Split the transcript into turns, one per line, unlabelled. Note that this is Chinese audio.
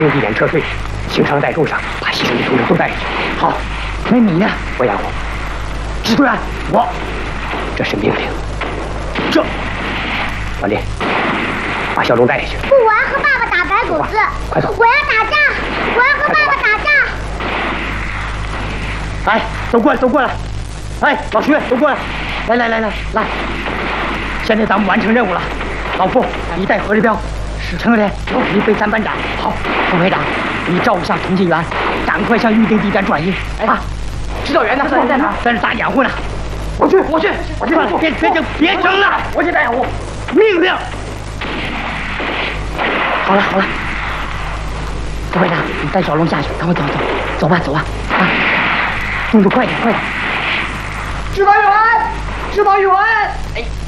用地点撤退，轻伤带重伤，把牺牲的同志都带下去。
好，那你呢？
我养活。
支队员，我，
这是命令。
这，
老林，把小龙带下去。
不，我要和爸爸打白狗子。
快走！
我要打架，我要和爸爸打架。
哎，都过来，都过来！哎，老徐，都过来！来！现在咱们完成任务了。老傅，你带何志彪。是。陈可怜，你背三班长。好，副排长，你照顾下通信员，赶快向预定地点转移。啊，指导员呢？在哪？在那打掩护呢。我去！算了，别争了，我去打掩护。命令。好了，副排长，你带小龙下去，赶快走吧，啊，动作快点！指导员，哎。